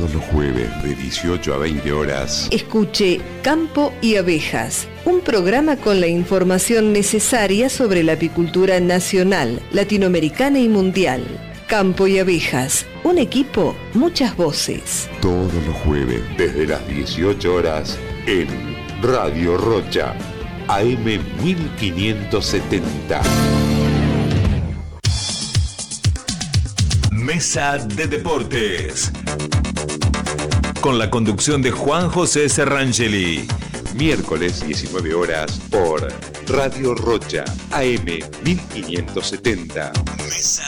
Todos los jueves de 18 a 20 horas. Escuche Campo y Abejas, un programa con la información necesaria sobre la apicultura nacional, latinoamericana y mundial. Campo y Abejas, un equipo, muchas voces. Todos los jueves desde las 18 horas en Radio Rocha, AM 1570. Mesa de Deportes, con la conducción de Juan José Serrangeli. Miércoles 19 horas por Radio Rocha, AM 1570. Mesa